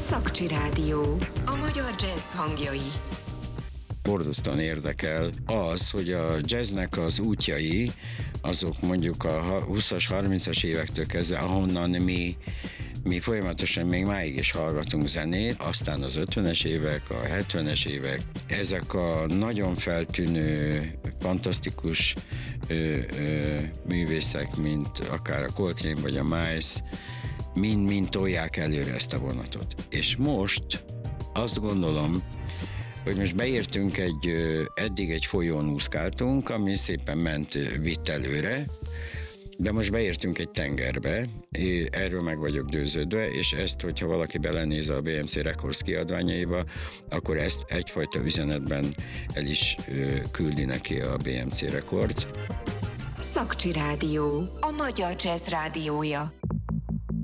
Szakcsi Rádió. A magyar jazz hangjai. Borzasztóan érdekel az, hogy a jazznek az útjai, azok mondjuk a 20-as, 30-as évektől kezdve, ahonnan mi folyamatosan még máig is hallgatunk zenét, aztán az 50-es évek, a 70-es évek, ezek a nagyon feltűnő, fantasztikus művészek, mint akár a Coltrane vagy a Miles, mind tolják előre ezt a vonatot. És most azt gondolom, hogy most beértünk eddig egy folyón úszkáltunk, ami szépen vitt előre, de most beértünk egy tengerbe, erről meg vagyok győződve, és ezt, hogyha valaki belenéz a BMC Records kiadványaiba, akkor ezt egyfajta üzenetben el is küldi neki a BMC Records. Szakcsi Rádió. A magyar jazz rádiója.